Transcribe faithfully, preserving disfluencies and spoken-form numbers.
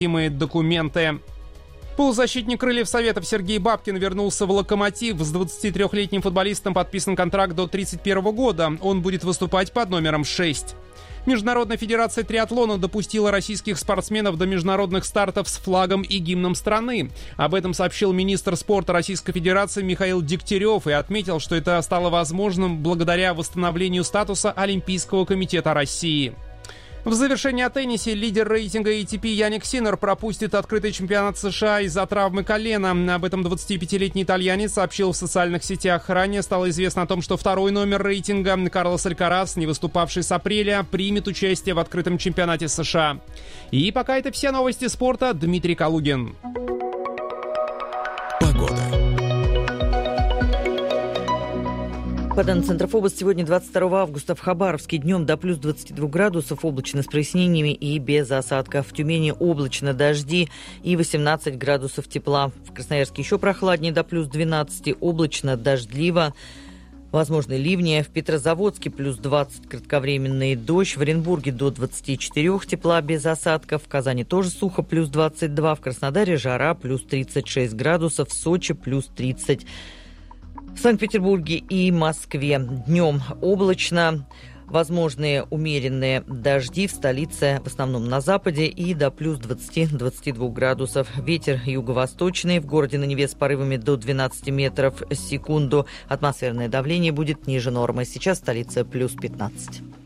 документы. Полузащитник крыльев Советов Сергей Бабкин вернулся в «Локомотив». С двадцатитрёхлетним футболистом подписан контракт до тридцать первого года. Он будет выступать под номером шесть. Международная федерация триатлона допустила российских спортсменов до международных стартов с флагом и гимном страны. Об этом сообщил министр спорта Российской Федерации Михаил Дегтярев и отметил, что это стало возможным благодаря восстановлению статуса Олимпийского комитета России. В завершении о теннисе лидер рейтинга эй ти пи Яник Синнер пропустит открытый чемпионат США из-за травмы колена. Об этом двадцатипятилетний итальянец сообщил в социальных сетях. Ранее стало известно о том, что второй номер рейтинга Карлос Алькарас, не выступавший с апреля, примет участие в открытом чемпионате США. И пока это все новости спорта. Дмитрий Калугин. По данным Центрофобос, сегодня, двадцать второго августа, в Хабаровске днем до плюс двадцати двух градусов, облачно с прояснениями и без осадков. В Тюмени облачно, дожди и восемнадцать градусов тепла. В Красноярске еще прохладнее, до плюс двенадцати, облачно, дождливо. Возможны ливни. В Петрозаводске плюс двадцать, кратковременный дождь. В Оренбурге до двадцати четырёх тепла без осадков. В Казани тоже сухо, плюс двадцать два. В Краснодаре жара, плюс тридцать шесть градусов. В Сочи плюс тридцать. В Санкт-Петербурге и Москве днем облачно. Возможные умеренные дожди в столице, в основном на западе, и до плюс двадцати — двадцати двух градусов. Ветер юго-восточный, в городе на Неве с порывами до двенадцати метров в секунду. Атмосферное давление будет ниже нормы. Сейчас в столице плюс пятнадцать.